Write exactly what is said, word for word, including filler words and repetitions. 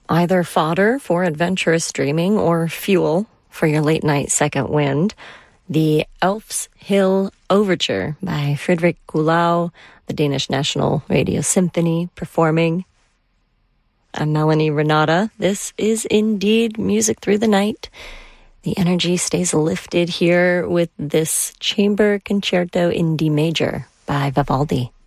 Either fodder for adventurous dreaming or fuel for your late-night second wind, the Elf's Hill Overture by Frederick Gulau, the Danish National Radio Symphony, performing. I'm Melanie Renata. This is indeed Music Through the Night. The energy stays lifted here with this Chamber Concerto in D major by Vivaldi.